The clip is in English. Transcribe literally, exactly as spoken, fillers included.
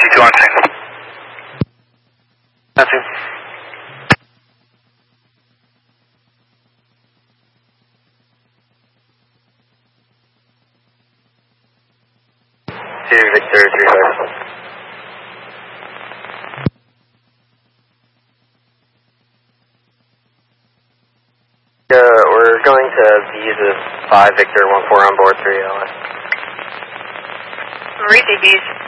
T two on scene. Nothing. Two Victor three five. Uh, we're going to Visa five Victor one four on board three L S. Read the V's.